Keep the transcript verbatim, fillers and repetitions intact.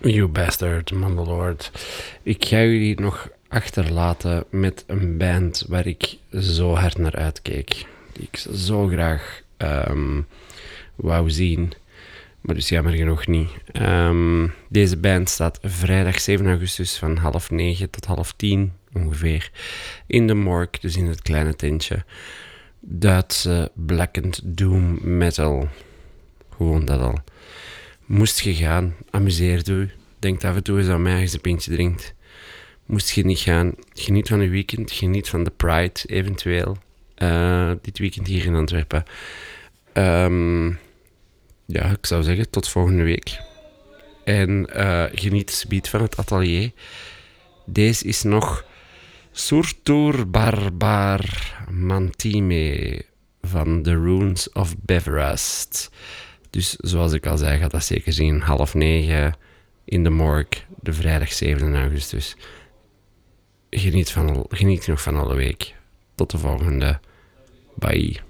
You bastard, Mandalord. Ik ga jullie nog achterlaten met een band waar ik zo hard naar uitkeek. Die ik zo graag um, wou zien. Maar dus jammer genoeg niet. Um, deze band staat vrijdag zeven augustus van half negen tot half tien ongeveer in de Morgue, dus in het kleine tentje. Duitse blackened doom metal. Gewoon dat al. Moest je gaan, amuseer u. Denk af en toe eens aan mij als je een pintje drinkt. Moest je niet gaan, geniet van je weekend. Geniet van de Pride, eventueel. Uh, dit weekend hier in Antwerpen. Um, ja, ik zou zeggen, tot volgende week. En uh, geniet subiet van het atelier. Deze is nog Surtur Barbar Mantime van The Runes of Beverast. Dus zoals ik al zei, gaat dat zeker zien. Half negen in de Morgue, de vrijdag zeven augustus. Geniet, van, geniet nog van alle week. Tot de volgende. Bye.